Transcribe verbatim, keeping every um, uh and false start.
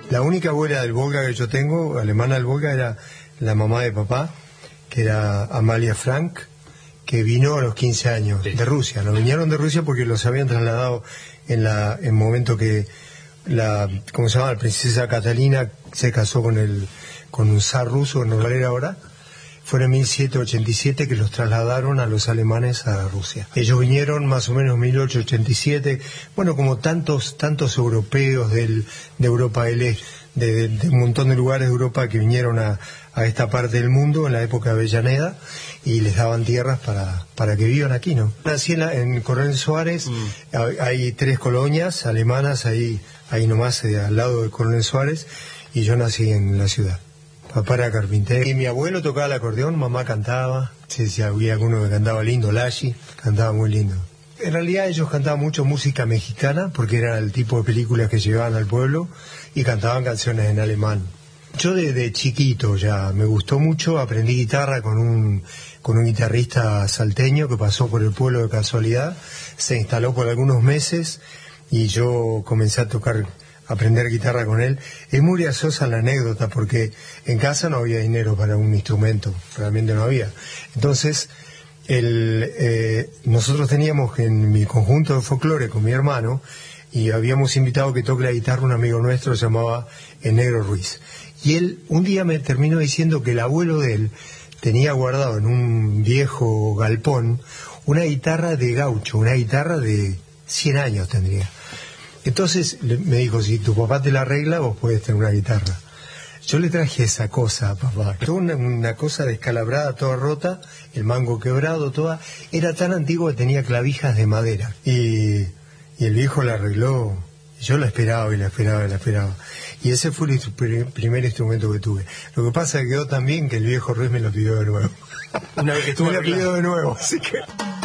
La única abuela del Volga que yo tengo, alemana del Volga, era la mamá de papá, que era Amalia Frank, que vino a los quince años de Rusia. No vinieron de Rusia porque los habían trasladado en la en momento que la, ¿cómo se llama? La princesa Catalina se casó con el con un zar ruso, no era ahora. Fue en mil setecientos ochenta y siete que los trasladaron a los alemanes a Rusia. Ellos vinieron más o menos en mil ochocientos ochenta y siete, bueno, como tantos tantos europeos del, de Europa del Este, de, de, de un montón de lugares de Europa que vinieron a, a esta parte del mundo en la época de Avellaneda, y les daban tierras para, para que vivan aquí, ¿no? Nací en, la, en Coronel Suárez, mm. hay, hay tres colonias alemanas ahí, ahí nomás, eh, al lado de Coronel Suárez, y yo nací en la ciudad. Papá era carpintero, y mi abuelo tocaba el acordeón, mamá cantaba, sí, sí, había alguno que cantaba lindo, Lashi, cantaba muy lindo. En realidad ellos cantaban mucho música mexicana, porque era el tipo de películas que llevaban al pueblo, y cantaban canciones en alemán. Yo desde chiquito ya me gustó mucho, aprendí guitarra con un con un guitarrista salteño que pasó por el pueblo de casualidad, se instaló por algunos meses y yo comencé a tocar, a aprender guitarra con él. Es muy graciosa la anécdota porque en casa no había dinero para un instrumento, realmente no había. Entonces, el, eh, nosotros teníamos en mi conjunto de folclore con mi hermano, y habíamos invitado que toque la guitarra un amigo nuestro, se llamaba El Negro Ruiz. Y él un día me terminó diciendo que el abuelo de él tenía guardado en un viejo galpón una guitarra de gaucho, una guitarra de cien años tendría. Entonces me dijo, si tu papá te la arregla, vos podés tener una guitarra. Yo le traje esa cosa a papá, una, una cosa descalabrada, toda rota, el mango quebrado, toda, era tan antigua que tenía clavijas de madera. Y, y el viejo la arregló, y yo la esperaba y la esperaba y la esperaba. Y ese fue el primer instrumento que tuve. Lo que pasa es que quedó tan bien que el viejo Ruiz me lo pidió de nuevo. Una vez que estuvo me lo pidió de nuevo, así que...